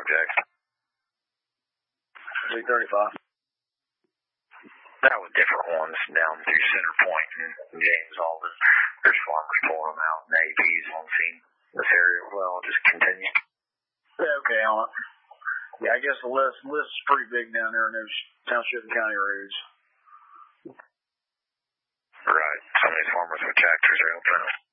Jackson? 335. That was different ones down through Center Point and James Alden. There's farmers pulling them out and APs on scene in this area. Well, just continue. Yeah, okay, on it. Yeah, I guess the list is pretty big down there in those township and county roads. Right. Some of these farmers with tractors are out front.